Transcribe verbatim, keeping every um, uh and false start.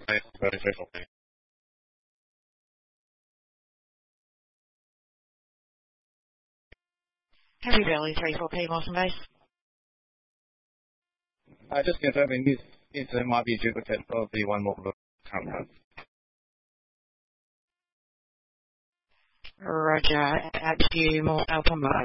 Very faithful. Happy Valley three four P Mossman Base. Uh, just confirming this incident might be a duplicate of the one more current one. Roger, at you more Alpha Mode.